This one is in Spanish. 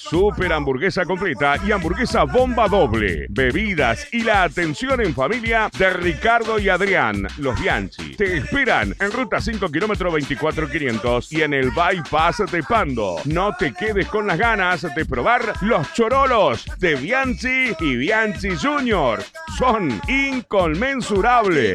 Super hamburguesa completa y hamburguesa bomba doble. Bebidas y la atención en familia de Ricardo y Adrián, los Bianchi. Te esperan en ruta 5 kilómetro 24500 y en el bypass de Pando. No te quedes con las ganas de probar los chorolos de Bianchi y Bianchi Junior. Son inconmensurables.